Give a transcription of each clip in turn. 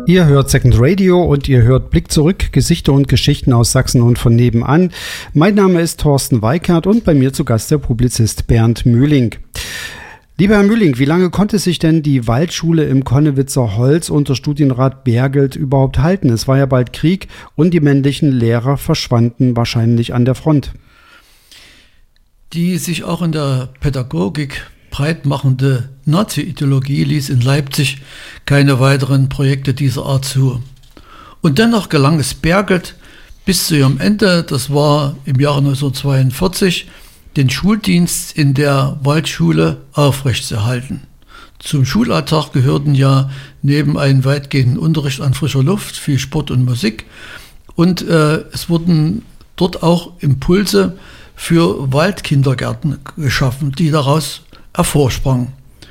Ihr hört Second Radio und ihr hört Blick zurück, Gesichter und Geschichten aus Sachsen und von nebenan. Mein Name ist Thorsten Weikert und bei mir zu Gast der Publizist Bernd Mühling. Lieber Herr Mühling, wie lange konnte sich denn die Waldschule im Konnewitzer Holz unter Studienrat Bergelt überhaupt halten? Es war ja bald Krieg und die männlichen Lehrer verschwanden wahrscheinlich an der Front. Die sich auch in der Pädagogik breitmachende Nazi-Ideologie ließ in Leipzig keine weiteren Projekte dieser Art zu. Und dennoch gelang es Bergelt bis zu ihrem Ende, das war im Jahre 1942, den Schuldienst in der Waldschule aufrechtzuerhalten. Zum Schulalltag gehörten ja neben einem weitgehenden Unterricht an frischer Luft viel Sport und Musik und es wurden dort auch Impulse für Waldkindergärten geschaffen, die daraus hervorsprangen.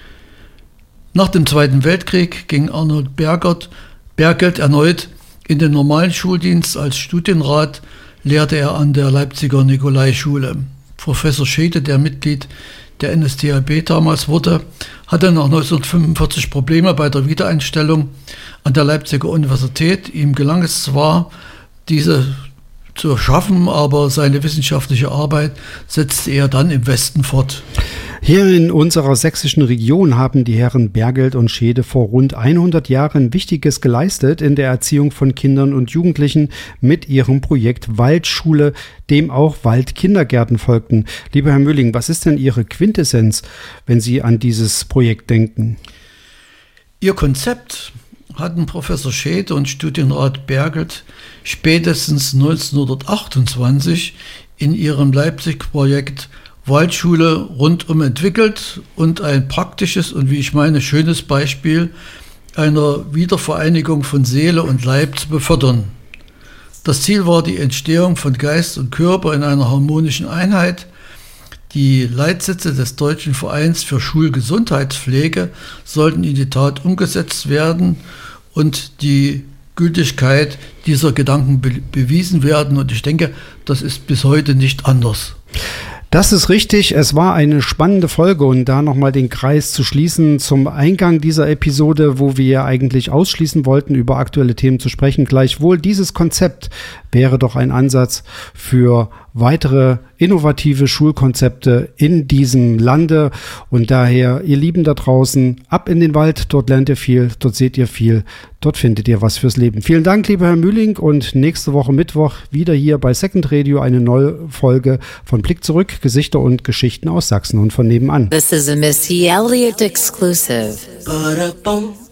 Nach dem Zweiten Weltkrieg ging Arnold Bergelt erneut in den normalen Schuldienst. Als Studienrat lehrte er an der Leipziger Nikolaischule. Professor Schede, der Mitglied der NSDAP damals wurde, hatte nach 1945 Probleme bei der Wiedereinstellung an der Leipziger Universität. Ihm gelang es zwar, diese zu schaffen, aber seine wissenschaftliche Arbeit setzte er dann im Westen fort. Hier in unserer sächsischen Region haben die Herren Bergelt und Schede vor rund 100 Jahren Wichtiges geleistet in der Erziehung von Kindern und Jugendlichen mit ihrem Projekt Waldschule, dem auch Waldkindergärten folgten. Lieber Herr Mühling, was ist denn Ihre Quintessenz, wenn Sie an dieses Projekt denken? Ihr Konzept hatten Professor Schede und Studienrat Bergelt spätestens 1928 in ihrem Leipzig-Projekt Waldschule rundum entwickelt und ein praktisches und, wie ich meine, schönes Beispiel einer Wiedervereinigung von Seele und Leib zu befördern. Das Ziel war die Entstehung von Geist und Körper in einer harmonischen Einheit. Die Leitsätze des Deutschen Vereins für Schulgesundheitspflege sollten in die Tat umgesetzt werden und die Gültigkeit dieser Gedanken bewiesen werden. Und ich denke, das ist bis heute nicht anders. Das ist richtig. Es war eine spannende Folge und da nochmal den Kreis zu schließen zum Eingang dieser Episode, wo wir eigentlich ausschließen wollten, über aktuelle Themen zu sprechen. Gleichwohl, dieses Konzept wäre doch ein Ansatz für weitere innovative Schulkonzepte in diesem Lande. Und daher, ihr Lieben da draußen, ab in den Wald, dort lernt ihr viel, dort seht ihr viel, dort findet ihr was fürs Leben. Vielen Dank, lieber Herr Mühling, und nächste Woche Mittwoch wieder hier bei Second Radio eine neue Folge von Blick zurück, Gesichter und Geschichten aus Sachsen und von nebenan. This is a Missy Elliott exclusive.